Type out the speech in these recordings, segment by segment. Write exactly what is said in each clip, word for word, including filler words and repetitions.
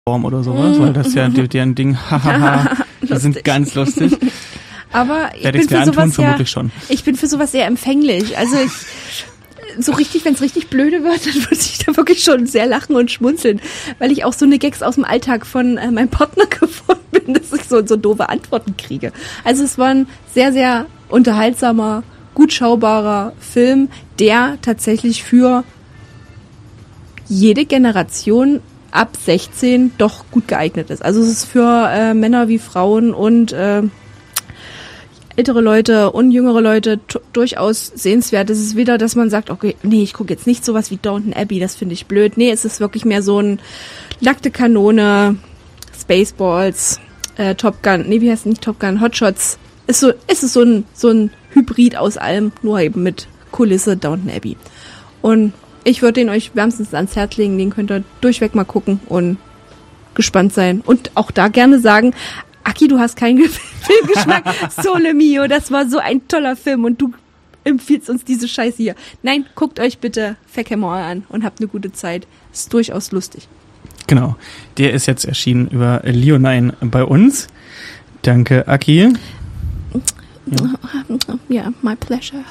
Form oder sowas, weil das ja deren Ding, hahaha, die sind ganz lustig. Aber ich Werde bin für antun, sowas vermutlich ja, schon. ich bin für sowas sehr empfänglich. Also ich, so richtig, wenn es richtig blöde wird, dann würde ich da wirklich schon sehr lachen und schmunzeln, weil ich auch so eine Gags aus dem Alltag von äh, meinem Partner geworden bin, dass ich so, so doofe Antworten kriege. Also es war ein sehr, sehr unterhaltsamer, gut schaubarer Film, der tatsächlich für jede Generation ab sechzehn doch gut geeignet ist. Also es ist für äh, Männer wie Frauen und äh, ältere Leute und jüngere Leute t- durchaus sehenswert. Es ist wieder, dass man sagt, okay, nee, ich gucke jetzt nicht sowas wie Downton Abbey, das finde ich blöd. Nee, es ist wirklich mehr so ein nackte Kanone, Spaceballs, äh, Top Gun, nee, wie heißt es nicht Top Gun, Hotshots. Ist so, ist es so ein, so ein Hybrid aus allem, nur eben mit Kulisse Downton Abbey. Und ich würde den euch wärmstens ans Herz legen, den könnt ihr durchweg mal gucken und gespannt sein. Und auch da gerne sagen, Aki, du hast keinen Filmgeschmack. Sole mio, das war so ein toller Film und du empfiehlst uns diese Scheiße hier. Nein, guckt euch bitte Verkämmer an und habt eine gute Zeit. Ist durchaus lustig. Genau, der ist jetzt erschienen über Leonine bei uns. Danke, Aki. Ja, yeah, my pleasure.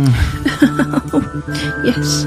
Yes.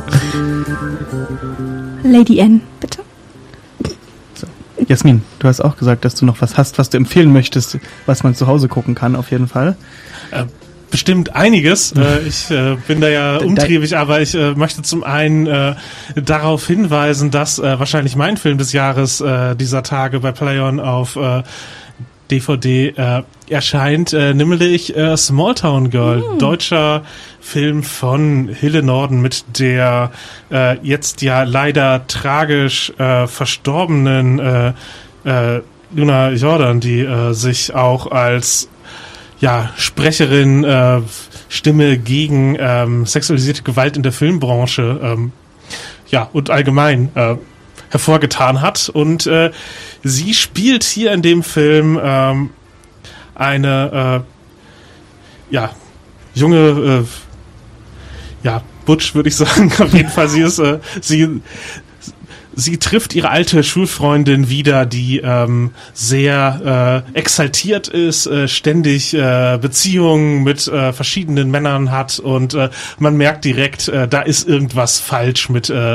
Lady N, bitte. So. Jasmin, du hast auch gesagt, dass du noch was hast, was du empfehlen möchtest, was man zu Hause gucken kann, auf jeden Fall. Äh, bestimmt einiges. äh, ich äh, bin da ja umtriebig, aber ich äh, möchte zum einen äh, darauf hinweisen, dass äh, wahrscheinlich mein Film des Jahres äh, dieser Tage bei Playon auf äh, D V D äh, erscheint, äh, nämlich äh, Small Town Girl, mm. deutscher Film von Hille Norden mit der äh, jetzt ja leider tragisch äh, verstorbenen äh, äh, Luna Jordan, die äh, sich auch als ja Sprecherin, äh, Stimme gegen ähm, sexualisierte Gewalt in der Filmbranche ähm, ja und allgemein äh, hervorgetan hat. Und äh, sie spielt hier in dem Film ähm, eine äh, ja junge äh, ja Butch, würde ich sagen. Auf jeden Fall, sie ist äh, sie sie trifft ihre alte Schulfreundin wieder, die ähm, sehr äh, exaltiert ist, äh, ständig äh, Beziehungen mit äh, verschiedenen Männern hat und äh, man merkt direkt, äh, da ist irgendwas falsch mit äh,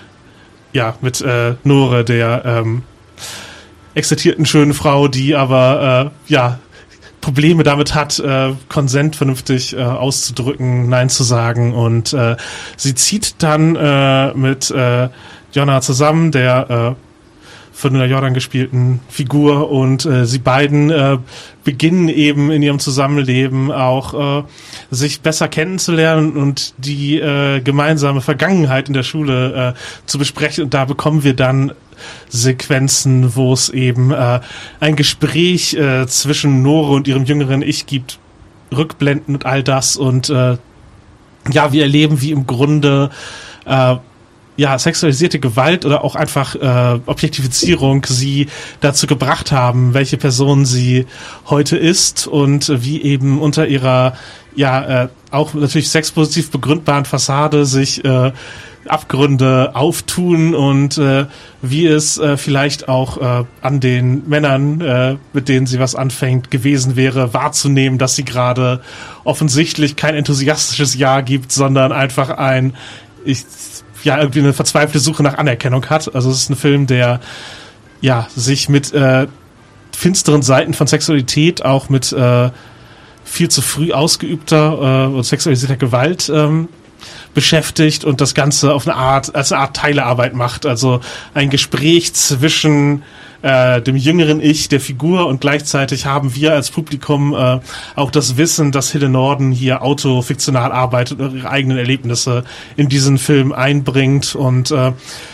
ja, mit äh, Nore, der ähm, exzitierten schönen Frau, die aber äh, ja Probleme damit hat, äh, Konsent vernünftig äh, auszudrücken, Nein zu sagen, und äh, sie zieht dann äh, mit äh, Jonna zusammen, der äh, von einer Jordan gespielten Figur, und äh, sie beiden äh, beginnen eben in ihrem Zusammenleben auch äh, sich besser kennenzulernen und die äh, gemeinsame Vergangenheit in der Schule äh, zu besprechen, und da bekommen wir dann Sequenzen, wo es eben äh, ein Gespräch äh, zwischen Nore und ihrem jüngeren Ich gibt, Rückblenden und all das, und äh, ja, wir erleben, wie im Grunde äh, ja, sexualisierte Gewalt oder auch einfach äh, Objektifizierung sie dazu gebracht haben, welche Person sie heute ist, und äh, wie eben unter ihrer ja äh, auch natürlich sexpositiv begründbaren Fassade sich äh, Abgründe auftun, und äh, wie es äh, vielleicht auch äh, an den Männern, äh, mit denen sie was anfängt, gewesen wäre, wahrzunehmen, dass sie gerade offensichtlich kein enthusiastisches Ja gibt, sondern einfach ein ich ja irgendwie eine verzweifelte Suche nach Anerkennung hat. Also es ist ein Film, der ja sich mit äh, finsteren Seiten von Sexualität, auch mit äh, viel zu früh ausgeübter äh, und sexualisierter Gewalt ähm, beschäftigt und das Ganze auf eine Art, als eine Art Teilearbeit macht. Also ein Gespräch zwischen äh, dem jüngeren Ich der Figur, und gleichzeitig haben wir als Publikum äh, auch das Wissen, dass Hille Norden hier autofiktional arbeitet und ihre eigenen Erlebnisse in diesen Film einbringt. Und äh,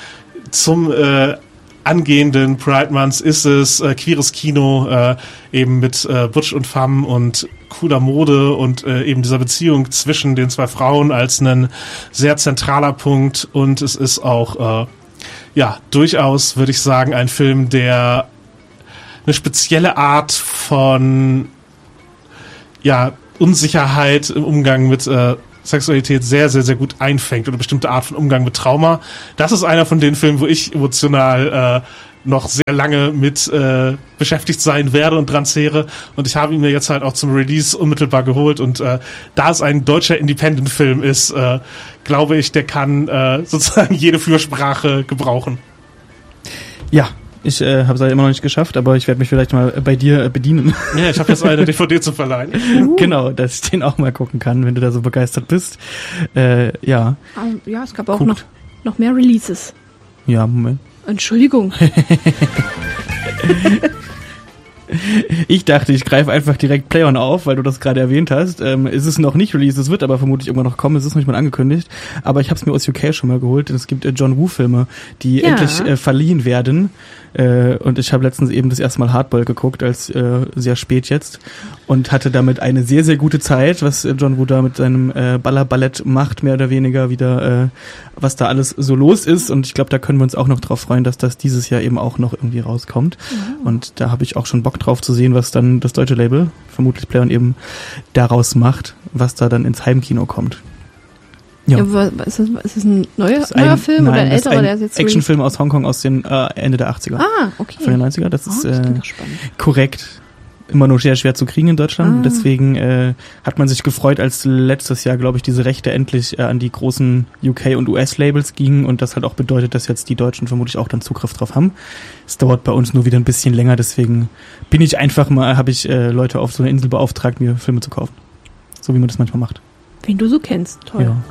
zum äh, angehenden Pride Month ist es äh, queeres Kino, äh, eben mit äh, Butch und Femme und cooler Mode und äh, eben dieser Beziehung zwischen den zwei Frauen als ein sehr zentraler Punkt. Und es ist auch äh, ja durchaus, würde ich sagen, ein Film, der eine spezielle Art von ja Unsicherheit im Umgang mit äh, Sexualität sehr, sehr, sehr gut einfängt, oder eine bestimmte Art von Umgang mit Trauma. Das ist einer von den Filmen, wo ich emotional äh, noch sehr lange mit äh, beschäftigt sein werde und dran zehre. Und ich habe ihn mir jetzt halt auch zum Release unmittelbar geholt. Und äh, da es ein deutscher Independent-Film ist, äh, glaube ich, der kann äh, sozusagen jede Fürsprache gebrauchen. Ja, ich äh, habe es halt immer noch nicht geschafft, aber ich werde mich vielleicht mal bei dir äh, bedienen. Ja, ich habe jetzt eine D V D zu verleihen. Uh. Genau, dass ich den auch mal gucken kann, wenn du da so begeistert bist. Äh, ja. Um, ja, es gab auch noch, noch mehr Releases. Ja, Moment. Entschuldigung. Ich dachte, ich greife einfach direkt Play-On auf, weil du das gerade erwähnt hast. Ähm, es ist noch nicht released, es wird aber vermutlich irgendwann noch kommen, es ist noch nicht mal angekündigt. Aber ich habe es mir aus U K schon mal geholt, denn es gibt äh, John Woo-Filme, die ja. endlich äh, verliehen werden. Äh, und ich habe letztens eben das erste Mal Hardball geguckt, als äh, sehr spät jetzt. Und hatte damit eine sehr, sehr gute Zeit, was äh, John Woo da mit seinem äh, Ballerballett macht, mehr oder weniger wieder, äh, was da alles so los ist. Und ich glaube, da können wir uns auch noch drauf freuen, dass das dieses Jahr eben auch noch irgendwie rauskommt. Mhm. Und da habe ich auch schon Bock drauf zu sehen, was dann das deutsche Label, vermutlich Play-On, eben daraus macht, was da dann ins Heimkino kommt. Ja. Ja, ist, das, ist das ein neuer, das neuer ein, Film nein, oder ein älterer? Ein der ist jetzt Actionfilm aus Hongkong aus den äh, Ende der achtziger. Ah, okay. Von den neunziger, das oh, ist das äh, korrekt. Immer nur sehr schwer zu kriegen in Deutschland. Ah. Deswegen äh, hat man sich gefreut, als letztes Jahr, glaube ich, diese Rechte endlich äh, an die großen U K- und U S-Labels gingen und das halt auch bedeutet, dass jetzt die Deutschen vermutlich auch dann Zugriff drauf haben. Es dauert bei uns nur wieder ein bisschen länger, deswegen bin ich einfach mal, habe ich äh, Leute auf so einer Insel beauftragt, mir Filme zu kaufen. So wie man das manchmal macht. Wen du so kennst, toll. Ja.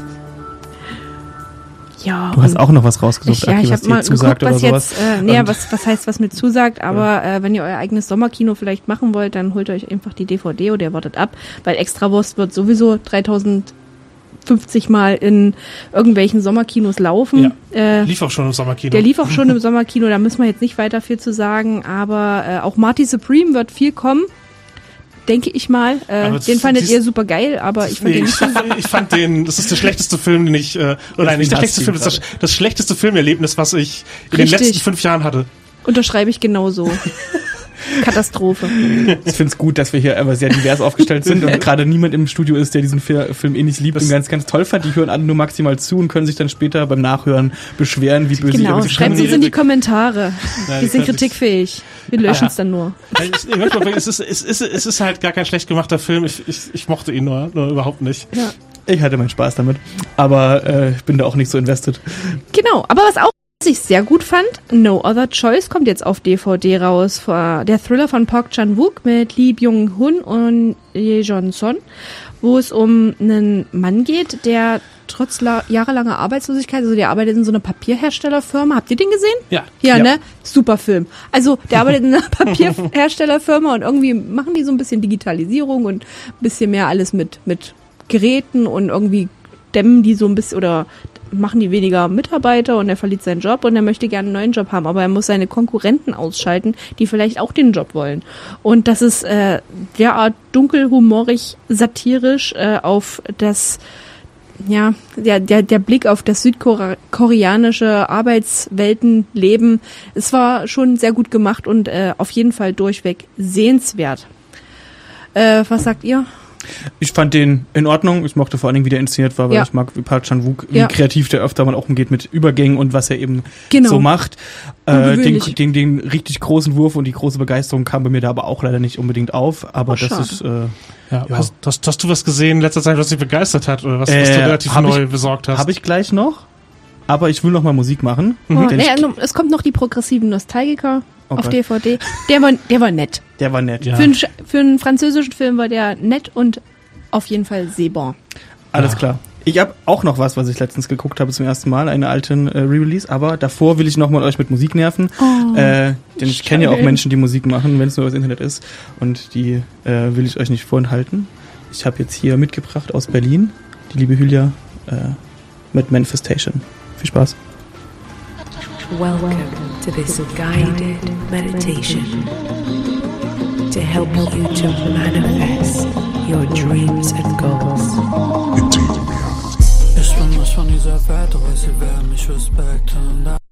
Ja, du hast auch noch was rausgesucht, ich, ja, Aki, ich was habe mal zusagt geguckt, was oder jetzt, sowas. äh, nee, was, was heißt, was mir zusagt, aber ja. äh, wenn ihr euer eigenes Sommerkino vielleicht machen wollt, dann holt euch einfach die D V D oder ihr wartet ab, weil Extrawurst wird sowieso dreitausendfünfzig Mal in irgendwelchen Sommerkinos laufen. Ja. Äh, lief auch schon im Sommerkino. Der lief auch schon im Sommerkino, da müssen wir jetzt nicht weiter viel zu sagen, aber äh, auch Marty Supreme wird viel kommen. Denke ich mal. Äh, den fandet ihr super geil, aber ich fand nee, den nicht ich, fand, ich fand den, das ist der schlechteste Film, den ich, äh, oder nein, nicht der schlechteste Film, das ist das, das schlechteste Filmerlebnis, was ich in Richtig. den letzten fünf Jahren hatte. Unterschreibe ich genauso. Katastrophe. Ich finde es gut, dass wir hier aber sehr divers aufgestellt sind und gerade niemand im Studio ist, der diesen Film eh nicht liebt das und ganz, ganz toll fand. Die hören alle nur maximal zu und können sich dann später beim Nachhören beschweren, wie böse genau, ich schreibt uns in die Kommentare. Nein, wir sind kritikfähig. Wir löschen es ah, ja. dann nur. Es ist, es, ist, es ist halt gar kein schlecht gemachter Film. Ich, ich, ich mochte ihn nur, nur überhaupt nicht. Ja. Ich hatte meinen Spaß damit. Aber äh, ich bin da auch nicht so invested. Genau, aber was auch was ich sehr gut fand, No Other Choice kommt jetzt auf D V D raus. Der Thriller von Park Chan-wook mit Lee Byung-hun und Ye Jong-son, wo es um einen Mann geht, der trotz la- jahrelanger Arbeitslosigkeit, also der arbeitet in so einer Papierherstellerfirma. Habt ihr den gesehen? Ja. Ja, ja. Ne? Super Film. Also der arbeitet in einer Papierherstellerfirma und irgendwie machen die so ein bisschen Digitalisierung und ein bisschen mehr alles mit, mit Geräten und irgendwie dämmen die so ein bisschen oder machen die weniger Mitarbeiter und er verliert seinen Job und er möchte gerne einen neuen Job haben, aber er muss seine Konkurrenten ausschalten, die vielleicht auch den Job wollen. Und das ist äh, derart dunkel, humorig, satirisch äh, auf das, ja, der, der, der Blick auf das südkoreanische Arbeitsweltenleben. Es war schon sehr gut gemacht und äh, auf jeden Fall durchweg sehenswert. Äh, was sagt ihr? Ich fand den in Ordnung. Ich mochte vor allen Dingen, wie der inszeniert war, weil ja. ich mag, wie Park Chan-wook, wie ja. kreativ der öfter mal auch umgeht mit Übergängen und was er eben genau. so macht. Äh, den, den, den richtig großen Wurf und die große Begeisterung kam bei mir da aber auch leider nicht unbedingt auf. Aber oh, das ist... Äh, ja, ja. Hast, hast, hast du was gesehen in letzter Zeit, was dich begeistert hat oder was, äh, was du relativ neu ich, besorgt hast? Habe ich gleich noch. Aber ich will noch mal Musik machen. Oh, nee, also, es kommt noch die progressiven Nostalgiker. Oh auf Gott. D V D. Der war, der war nett. Der war nett. Ja. Für, einen, für einen französischen Film war der nett und auf jeden Fall sehbar. Alles ja. klar. Ich habe auch noch was, was ich letztens geguckt habe zum ersten Mal, eine alten äh, Re-Release, aber davor will ich noch mal euch mit Musik nerven. Oh, äh, denn ich kenne ja auch Menschen, die Musik machen, wenn es nur das Internet ist. Und die äh, will ich euch nicht vorenthalten. Ich habe jetzt hier mitgebracht aus Berlin, die liebe Hülya äh, mit Manifestation. Viel Spaß. Welcome to this guided meditation to help you to manifest your dreams and goals. Ich bin nicht von dieser Welt, doch sie werden mich respektieren.